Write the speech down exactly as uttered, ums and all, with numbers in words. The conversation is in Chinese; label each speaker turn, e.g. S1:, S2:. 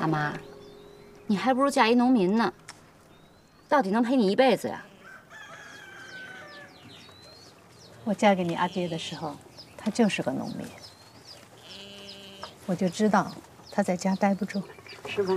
S1: 阿妈，你还不如嫁一农民呢，到底能陪你一辈子呀？
S2: 我嫁给你阿爹的时候，他就是个农民，我就知道他在家待不住。
S3: 吃饭。